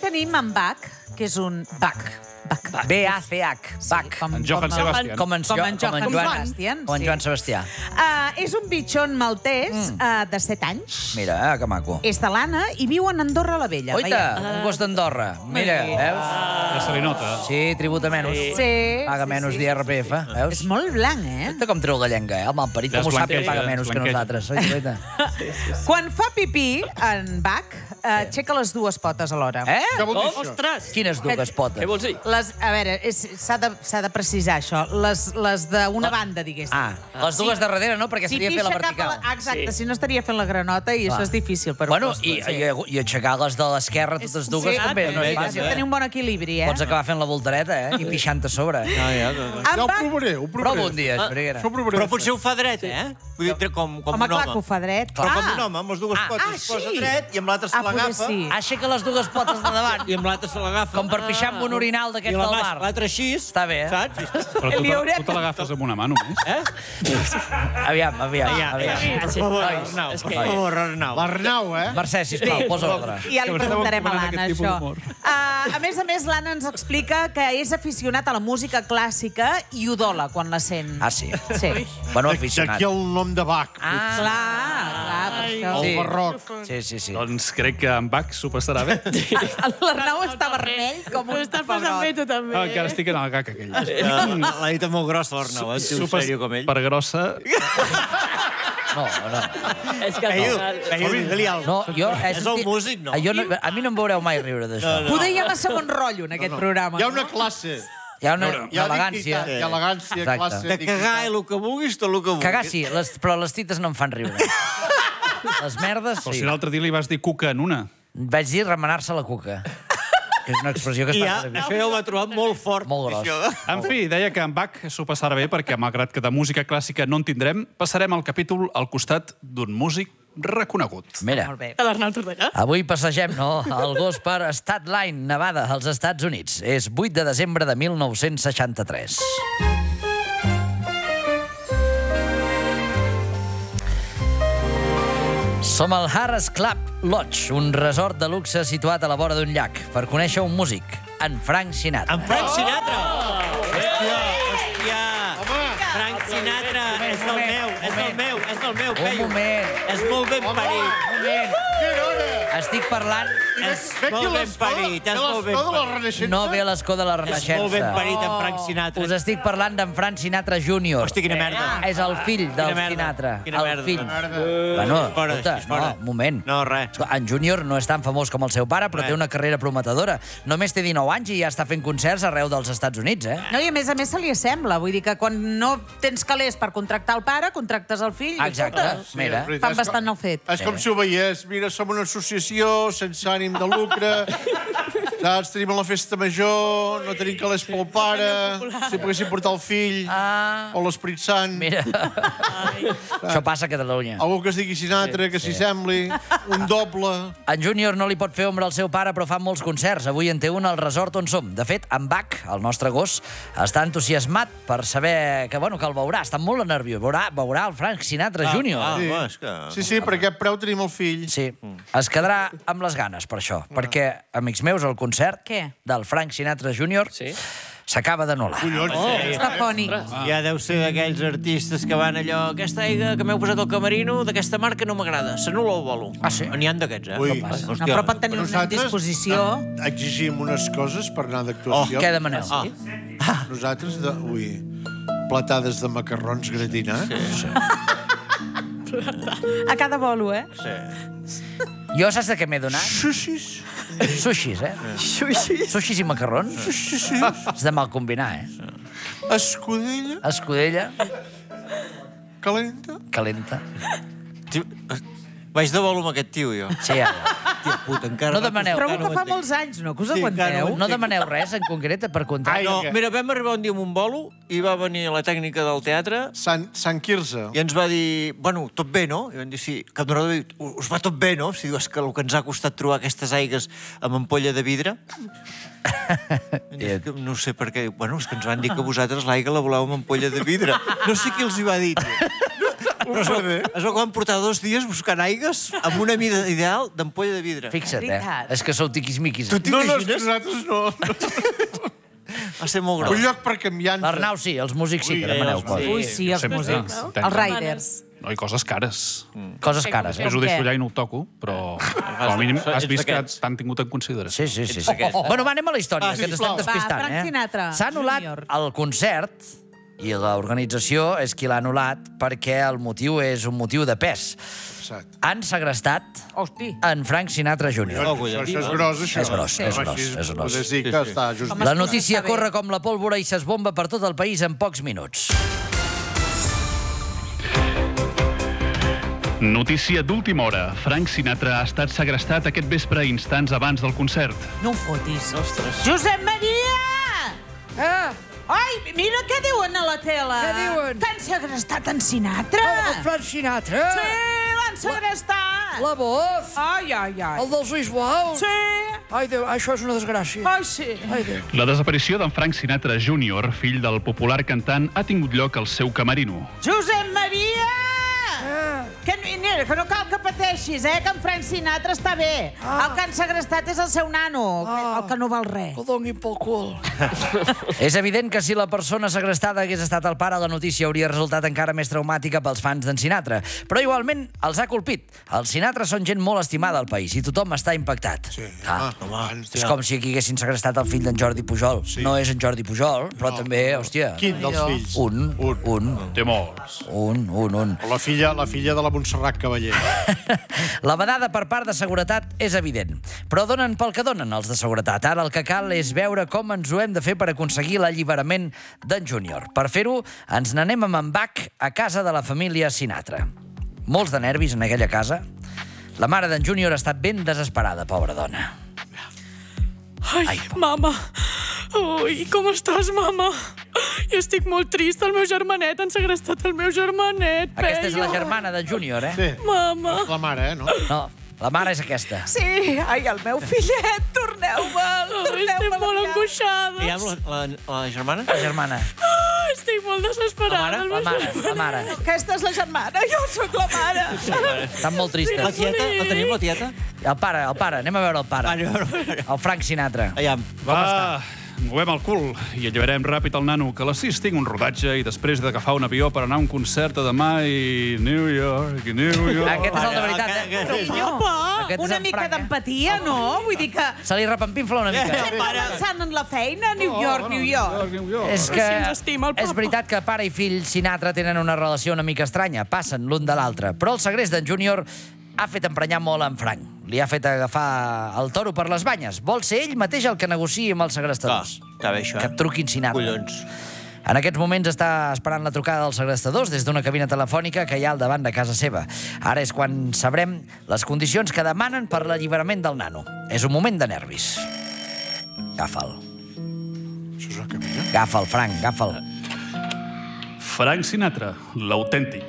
tenim en Bach, que és un... Bach. B-A-C-H. Bach. En Johann Sebastian. Com en Johann Sebastián. Com en Joan Sebastià. És un bitxon maltès de 7 anys. Mira, que maco. És de l'Anna i viu a Andorra la Vella. Oita, un gos d'Andorra. Mira, veus? Ja se li nota. Sí, tributa menys. Sí. Paga menys d'IRPF, veus? És molt blanc, eh? Oita com treu gallenga, el malparit, Ja com ho es sap que blanqueja, paga es menys que blanqueja. nosaltres. Oita. Quan fa pipí, en Bach aixeca les dues potes alhora. Eh? Ostres! Quines dues potes? Què vols dir? A veure, s'ha de precisar això. Les d'una banda, diguéssim. Les dues de darrere no, perquè seria fer la pixa cap a vertical. Exacte, si no estaria fent la granota i això és difícil per Bueno, un i aixecar les de l'esquerra totes dues també no és Has fàcil. de tenir un bon equilibri, eh? Pots acabar fent la voltereta, I pixant a sobre. En ho Bach... provaré, ho provaré. Prova un dia, Espariguera. Això ho provaré. Però potser ho fa dret, Vull dir, com un Home, clar que ho home. fa dret. Però com un home, amb les dues potes es posa sí. dret i amb l'altre se poder l'agafa. sí. Aixeca les dues potes de davant. I amb l'altre se l'agafa. Com per pixar amb un orinal I d'aquest la del mà, bar. l'altre així, Està bé, saps? Però tu te l'agafes amb una mà només. Aviam. Per favor, Arnau. L'Arnau, Mercè, sisplau, posa l'ordre. Ja li preguntarem a l'Anna, aquest tipus això. d'humor. A més, l'Anna ens explica que és aficionat a la música clàssica i udola quan la sent. Ah, sí? Sí. Bueno, aficionat. D'aquí el nom de Bach. Clar, per això. El Sí. barroc. Sí. Doncs crec que en Bach s'ho passarà bé. L'Arnau està vermell com un pebrot. tu també. Encara estic en el gag aquell. L'ha dit molt grossa, l'Arnau, un tio sèrio com ell. Per grossa... No. És que Digue-li alguna No, jo... És el músic, no? A mi no em veureu mai riure d'això. Poder hi ha massa bon rotllo en aquest programa. Hi ha una classe. Hi ha una Hi ha elegància. dignitat, hi ha elegància, Exacte. classe... De cagar i el que vulguis, tot el que vulguis. Cagar sí, però les tites no em fan riure. Les merdes, Però sí. si l'altre dia li vas dir cuca en una. Vaig dir remenar-se la cuca. Que és una expressió que es I fa ja, servir. això ja ho ha trobat molt fort. Molt gros. Això. En fi, deia que en Bach s'ho passarà bé perquè, malgrat que de música clàssica no en tindrem, passarem el capítol al costat d'un músic reconegut. Mira, Molt bé. A l'Arnau Tordellà. avui passegem el gos per Statline, Nevada, als Estats Units. És 8 de desembre de 1963. Som al Harrah's Club Lodge, un resort de luxe situat a la vora d'un llac, per conèixer un músic, en Frank Sinatra. En Frank Sinatra! Hòstia! Frank Sinatra! És del meu, és del meu, és del meu, Un Peyu. moment. És molt ben parit. Estic parlant... És molt ben parit, és molt ben Ve l'escó de la parit. Renaixença? No ve a l'escó de la És Renaixença. molt ben parit, en Frank Sinatra. Us estic parlant d'en Frank Sinatra Jr. Hosti, quina merda. És el fill del merda. Sinatra. Quina El merda. fill. Merda. Bueno, Fora, escolta, així, fora. un moment. No, res. En Júnior no és tan famós com el seu pare, però té una carrera prometedora. Només té 19 anys i ja està fent concerts arreu dels Estats Units, eh? No, i a més se li assembla. Vull dir que quan no tens calés per contractar el pare, contractes el fill. i Exacte, escolta, mira. Fan bastant el fet. És com si ho veiés. Mira, som una associació sense ànim de lucre. Saps? Tenim la festa major, no tenim calés pel pare, si poguéssim portar el fill o l'Esperit Sant. Mira. Això passa a Catalunya. Algú que es digui Sinatra, que s'hi sembli, un doble. En Júnior no li pot fer ombra al seu pare, però fa molts concerts. Avui en té un al resort on som. De fet, en Bach, el nostre gos, està entusiasmat per saber que, bueno, que el veurà. Està molt nerviós. Veurà el Frank Sinatra Jr. Sí. Sí, per aquest preu tenim el fill. Sí, es quedarà amb les ganes per això, perquè, amics meus, el concert Què? del Frank Sinatra Jr. s'acaba d'anul·lar. Està fònic. Ja deu ser d'aquells artistes que van allò... Aquesta aigua que m'heu posat al camerino, d'aquesta marca no m'agrada. S'anul·la el bolo. Ah, sí? N'hi ha d'aquests, eh? Ui. No, però pot tenir una disposició. Exigim unes coses per anar Oh, d'actuació. què demaneu? Nosaltres, platades de macarrons gratinats. A cada bolo, eh? Jo saps de què m'he donat? Sushis. Sushis, eh? Sushis i macarrons? És de mal combinar, eh? Escudella. Escudella, Calenta. calenta. Vaig de bolo amb aquest tio, jo. Sí, ja. Tia puta, encara... No demaneu. Trobo que fa molts anys, no? Que us Sí, encara aguanteu. No demaneu res en concret per comptar. No, mira, vam arribar un dia amb un bolo i va venir la tècnica del teatre Sant Quirze. i ens va dir, bueno, tot bé, no? I vam dir, sí, que donador diu, us va tot bé, no? Si diu, és que el que ens ha costat trobar aquestes aigues amb ampolla de vidre... És que no sé per què. Bueno, és que ens van dir que vosaltres l'aigua la voleu amb ampolla de vidre. No sé qui els hi va dir, tio. Però es veu que van portar 2 dies buscant aigues amb una mida ideal d'ampolla de vidre. Fixa't, Veritat. És que sou tiquismiquis. Tu No, és que t'imagines? nosaltres no. Va ser molt Un gros. lloc per canviar-nos. L'Arnau sí, els músics sí que demaneu coses. Ui, sí, els Sempre, músics. no? Els riders. No, i coses cares. Coses cares, Més ho deixo allà i no ho toco, però com a mínim has vist que d'aquests. t'han tingut en consideració. Sí. Bueno, va, anem a la història, que ens estem sisplau. despistant. Va, Frank Sinatra, S'ha anul·lat Junior. el concert i l'organització és qui l'ha anul·lat perquè el motiu és un motiu de pes. Exacte. Han segrestat Hosti. en Frank Sinatra Jr. Això és gros, això. És gros, és gros, és gros. Poder dir que està just... La notícia corre com la pólvora i s'esbomba per tot el país en pocs minuts. Notícia d'última hora. Frank Sinatra ha estat segrestat aquest vespre instants abans del concert. No em fotis. Josep Maria! Ai, mira què diuen a la tele. Què diuen? Que han segrestat en Sinatra. Frank Sinatra? Sí, l'han segrestat. La voz? Ai. El dels ulls blaus? Sí. Ai, Déu, això és una desgràcia. Ai, sí. Ai, Déu. La desaparició d'en Frank Sinatra Jr., fill del popular cantant, ha tingut lloc al seu camerino. Josep Maria! Que no cal que pateixis, que en Frank Sinatra està bé. El que han segrestat és el seu nano, el que no val res. Que doni pel cul. És evident que si la persona segrestada hagués estat el pare, la notícia hauria resultat encara més traumàtica pels fans d'en Sinatra. Però igualment els ha colpit. Els Sinatra són gent molt estimada al país i tothom està impactat. Sí, Home, És com si aquí haguessin segrestat el fill d'en Jordi Pujol. No és en Jordi Pujol, però també, hòstia... Quin dels fills? Un. Té molts. Un. O la filla de la Montserrat Cavaller. La vedada per part de seguretat és evident. Però donen pel que donen els de seguretat. Ara el que cal és veure com ens ho hem de fer per aconseguir l'alliberament d'en Júnior. Per fer-ho, ens n'anem amb en Bach a casa de la família Sinatra. Molts de nervis en aquella casa. La mare d'en Júnior ha estat ben desesperada, pobra dona. Ai, mama. Ui, com estàs, mama? Jo estic molt trista, el meu germanet. Han segrestat el meu germanet, Aquesta és la germana d'en Júnior, Sí. Mama. La mare, no? No, la mare és aquesta. Sí, ai, el meu fillet, torneu-me'l, Estic molt angoixada. I amb la germana? La germana. Estic molt desesperada. La mare? La mare. Aquesta és la germana, jo sóc la mare. Estan molt La tristes. tieta? La tenim, la tieta? El pare. Anem a veure el pare. El Frank Sinatra. Aviam. Va, movem el cul i alliberem ràpid el nano, que a les 6 tinc un rodatge i després d'agafar un avió per anar a un concert a demà i New York. Aquest és el de veritat, Aquest és Una en mica Frank, d'empatia, no? Vull dir que Se li repampinfla una mica. sempre pensant en la feina, New York. És que Si ens estima el és papa. veritat que pare i fill Sinatra tenen una relació una mica estranya, passen l'un de l'altre, però el segrest d'en Júnior ha fet emprenyar molt en Frank. Li ha fet agafar el toro per les banyes. Vol ser ell mateix el que negociï amb els segrestadors. Està bé, això. Que et truquin Sinatra. Collons. En aquests moments està esperant la trucada dels segrestadors des d'una cabina telefònica que hi ha al davant de casa seva. Ara és quan sabrem les condicions que demanen per l'alliberament del nano. És un moment de nervis. Agafa'l. Això és una cabina? Agafa'l, Frank, agafa'l. Frank Sinatra, l'autèntic.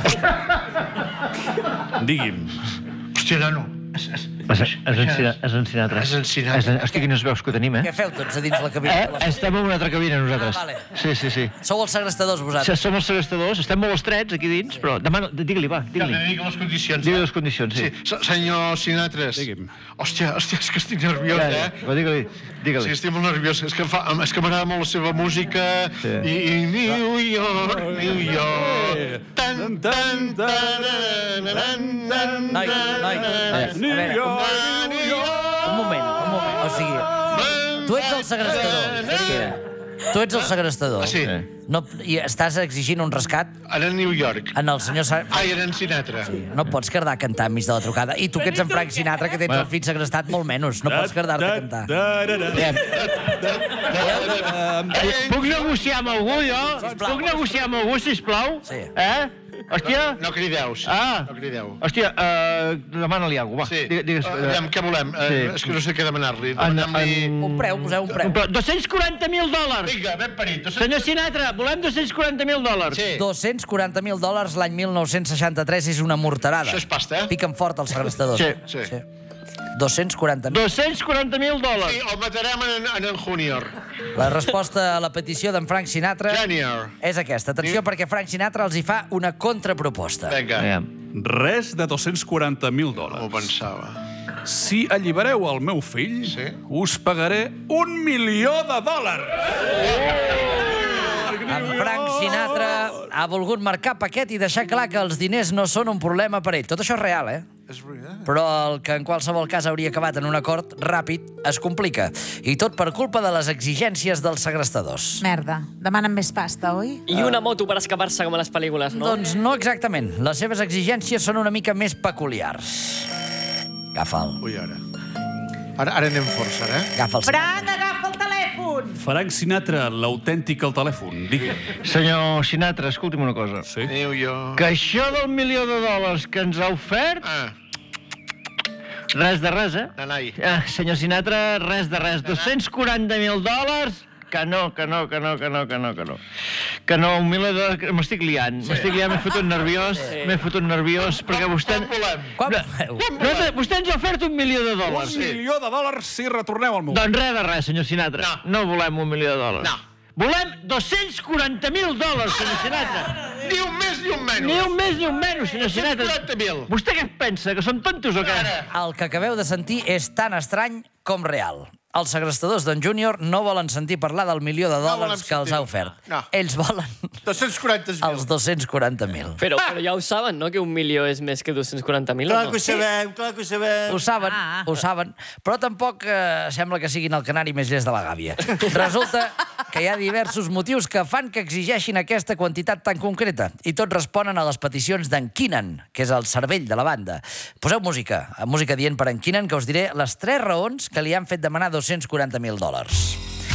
Digui'm. Hòstia, nano. És en Sinatra. És en Sinatra. Hosti, quines veus que tenim, Què feu tots a dins la cabina? Estem en una altra cabina, nosaltres. Ah, vale. Sí. Sou els segrestadors, vosaltres. Som els segrestadors, estem molt estrets aquí dins, però demana... Digue-li, va, digue-li. Digui les condicions. Digue les condicions, sí. Senyor Sinatres. Digui'm. Hòstia, és que estic nerviós, Va, digue-li, Sí, digue-li. estic molt nerviós. És que m'agrada molt la seva música. Sí. I New York. Tan, tan, Noi, a veure, un moment. O sigui, tu ets el segrestador. Tu ets el segrestador. Sí. No, I estàs exigint un rescat Ara a New York. en el senyor... Ai, era en Sinatra. No pots quedar a cantar enmig de la trucada. I tu que ets en Frank Sinatra, que tens el fill segrestat, molt menys. No pots quedar-te a cantar. Puc negociar amb algú, jo? Puc negociar amb algú, sisplau? Sí. Hòstia? No crideu, sí. Ah. No crideu. Hòstia, demana-li alguna cosa, va. Sí. Digues, Aviam, què volem? Sí. És que no sé què demanar-li. Demanem-li... Un preu, poseu un preu. $240.000! Vinga, ben parit. Senyor Sinatra, volem $240.000. Sí. $240.000 l'any 1963 és una morterada. Això és pasta, eh? Piquen fort els segrestadors. Sí. Sí. 240.000. 240.000 dòlars. Sí, el matarem en Junior. La resposta a la petició d'en Frank Sinatra Junior. és aquesta. Atenció, perquè Frank Sinatra els hi fa una contraproposta. Vinga, Res de 240.000 ho dòlars. pensava. Si allibereu el meu fill, Sí. us pagaré $1.000.000. En Frank Sinatra ha volgut marcar paquet i deixar clar que els diners no són un problema per ell. Tot això és real, És veritat. Però el que en qualsevol cas hauria acabat en un acord ràpid es complica. I tot per culpa de les exigències dels segrestadors. Merda, demanen més pasta, oi? I una moto per escapar-se com a les pel·lícules, no? Doncs no exactament. Les seves exigències són una mica més peculiars. Agafa'l. Ui, ara anem força, eh? Agafa'l. Frank, agafa el telèfon! Frank Sinatra, l'autèntic al telèfon. Digui. Senyor Sinatra, escolti'm una cosa. Sí? Adéu, jo. Que això $1.000.000 que ens ha ofert, res de res, eh? Nanai. Senyor Sinatra, res de res. $240.000... Que no. Que no, $1.000... M'estic liant, m'he fotut nerviós, perquè vostè... Quan voleu? Vostè ens ha ofert $1.000.000. $1.000.000 si retorneu al meu. Doncs res de res, senyor Sinatra. No volem $1.000.000. No. Volem $240.000, senyor Sinatra. Ni un més ni un menys. Ni un més ni un menys, senyor Sinatra. 240.000. Vostè què pensa, que són tontos o què? El que acabeu de sentir és tan estrany com real. Els segrestadors d'en Júnior no volen sentir parlar del $1.000.000 que els ha ofert. No. Ells volen 240.000. els 240.000. Però ja ho saben, no?, que 1 milió és més que 240.000, Clar o que no? ho sabem, clar que ho sabem. Ho saben, però tampoc sembla que siguin el canari més llest de la gàbia. Resulta que hi ha diversos motius que fan que exigeixin aquesta quantitat tan concreta, i tots responen a les peticions d'en Keenan, que és el cervell de la banda. Poseu música dient per en Keenan, que us diré les 3 raons que li han fet demanar $240.000.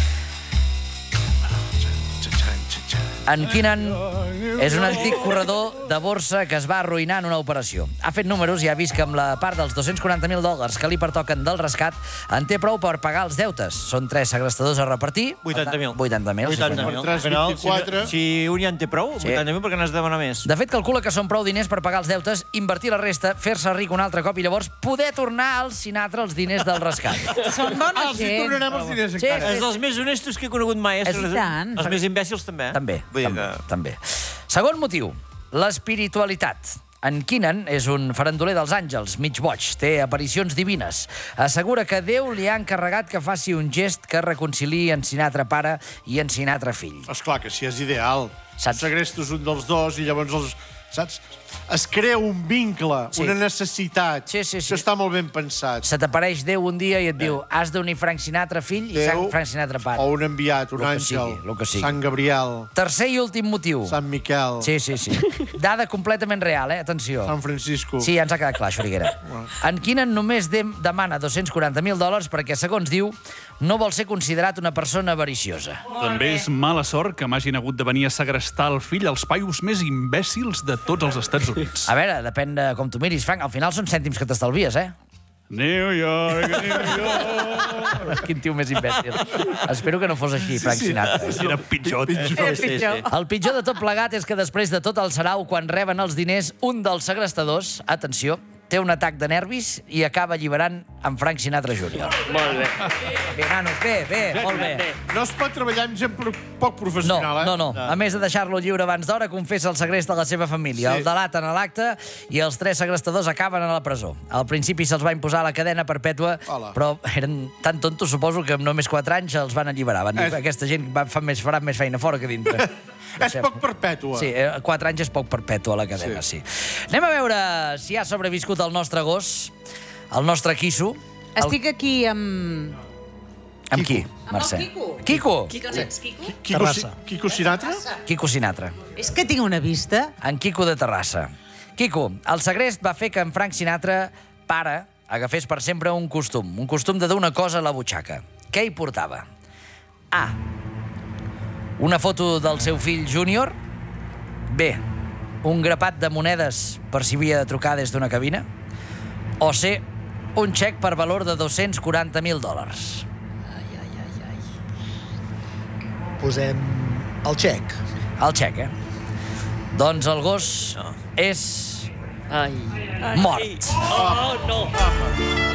En Keenan és un antic corredor de borsa que es va arruïnar en una operació. Ha fet números i ha vist que amb la part dels $240.000 que li pertoquen del rescat en té prou per pagar els deutes. Són 3 segrestadors a repartir. 80.000. 80.000. sí, senyor. 80.000. Per 3, Al final, 24. Si un ja en té prou, Sí. 80.000, perquè n'has de demanar més. De fet, calcula que són prou diners per pagar els deutes, invertir la resta, fer-se ric un altre cop i llavors poder tornar al Sinatra els diners del rescat. Són bona Els hi gent. tornarem els diners Sí, encara. És dels més honestos que he conegut mai. I tant. Els més imbècils també. També, Vull dir també, que... també. Segon motiu, l'espiritualitat. En Keenan és un farandoler dels àngels, mig boig, té aparicions divines. Assegura que Déu li ha encarregat que faci un gest que reconciliï en Sinatra pare i en Sinatra fill. Esclar que si és ideal. Saps? Segrestes un dels dos i llavors els... Saps? Es crea un vincle, Sí. una necessitat. Sí. Això està molt ben pensat. Se t'apareix Déu un dia i et diu has d'unir Frank Sinatra fill i Frank Sinatra pare. O un enviat, un Lo que àngel. sigui, lo que sigui. Sant Gabriel, Tercer i últim motiu. Sant Miquel, Sí. Dada completament real, atenció. Sant Francisco. Sí, ja ens ha quedat clar, Xuriguera. En Keenan només demana $240.000 perquè, segons diu, no vol ser considerat una persona avariciosa. També és mala sort que m'hagin hagut de venir a segrestar el fill als paios més imbècils de tots els Estats Units. A veure, depèn de com tu miris, Frank. Al final són cèntims que t'estalvies, New York, New York... Quin tio més imbècil. Espero que no fos així, Frank Sinatra. Era pitjor. El pitjor de tot plegat és que després de tot el sarau, quan reben els diners, un dels segrestadors, atenció, té un atac de nervis i acaba alliberant en Frank Sinatra Jr. Molt bé. Bé, nanos, bé, molt bé. No es pot treballar amb gent poc professional, No. A més de deixar-lo lliure abans d'hora, confessa el segrest de la seva família. Sí. El delaten a l'acte i els 3 segrestadors acaben a la presó. Al principi se'ls va imposar la cadena perpètua, Hola. però eren tan tontos, suposo, que en només 4 anys els van alliberar. Van dir, aquesta gent farà més feina fora que dintre. És poc perpètua. Sí, 4 anys és poc perpètua la cadena, sí. Anem a veure si ha sobreviscut el nostre gos, el nostre Quisso. Estic aquí amb... Amb qui, Mercè? Amb el Quico. Quico? Quico Sinatra? Quico Sinatra. És que tinc una vista. En Quico de Terrassa. Quico, el segrest va fer que en Frank Sinatra, pare, agafés per sempre un costum de dur una cosa a la butxaca. Què hi portava? A. Una foto del seu fill Júnior. B. Un grapat de monedes per si havia de trucar des d'una cabina. O C. Un xec per valor de $240.000. Posem el xec. El xec, Doncs el gos és Ai. mort. Oh, no.